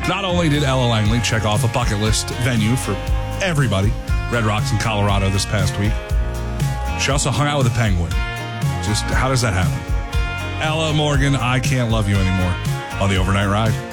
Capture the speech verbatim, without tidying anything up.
Not only did Ella Langley check off a bucket list venue for everybody, Red Rocks in Colorado this past week, she also hung out with a penguin. Just how does that happen? Ella Morgan, I Can't Love You Anymore on the Overnight Ride.